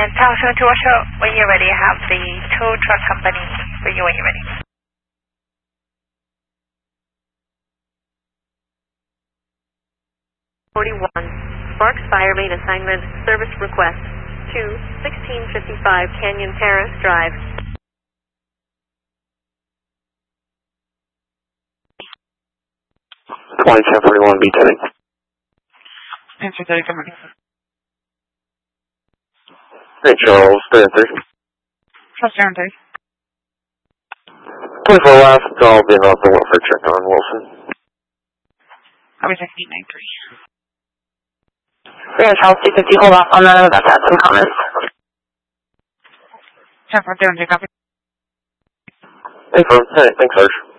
And Tower 72 Washoe, when you're ready, I have the tow truck company for you when you're ready. Sparks Fire Main Assignment Service Request to 1655 Canyon Terrace Drive. Flight 1041 B10. Answer 30 company. Hey, Charles, stay at 3. Trust down 3. 24 last, I'll be off the welfare check on Wilson. I'll be 1693. We're going to Charles 250, hold off on that, I'm about to have some comments. 10 for 2 copy. Hey, thanks, Sarge.